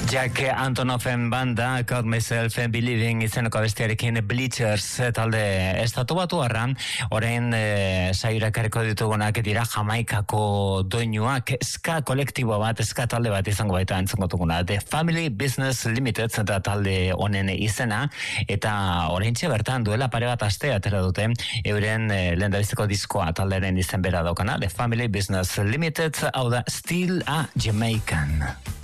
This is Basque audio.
Jack Antonoffen banda, Caught Myself Believing izeneko bestiarekin Bleachers talde estatu batu arran, orain saioak ekarriko ditugunak dira Jamaikako doinuak, ska kolektibo bat, ska talde bat izango baita entzungo duguna. The Family Business Limited zenta talde honen izena, eta oraintxe bertan duela pare bat aste atera dute, euren lehendabiziko diskoa talderen izen bera daukana, The Family Business Limited, hau da Still a Jamaican.